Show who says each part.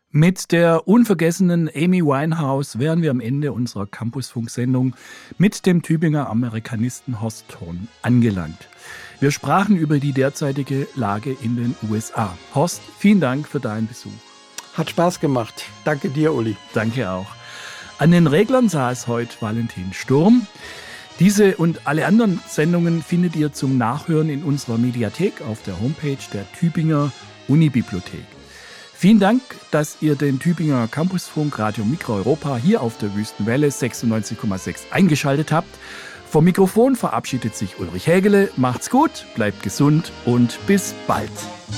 Speaker 1: Mit der unvergessenen Amy Winehouse wären wir am Ende unserer Campusfunk-Sendung mit dem Tübinger Amerikanisten Horst Thorn angelangt. Wir sprachen über die derzeitige Lage in den USA. Horst, vielen Dank für deinen Besuch.
Speaker 2: Hat Spaß gemacht. Danke dir, Uli.
Speaker 1: Danke auch. An den Reglern saß heute Valentin Sturm. Diese und alle anderen Sendungen findet ihr zum Nachhören in unserer Mediathek auf der Homepage der Tübinger Unibibliothek. Vielen Dank, dass ihr den Tübinger Campusfunk Radio Mikroeuropa hier auf der Wüstenwelle 96,6 eingeschaltet habt. Vom Mikrofon verabschiedet sich Ulrich Hägele. Macht's gut, bleibt gesund und bis bald.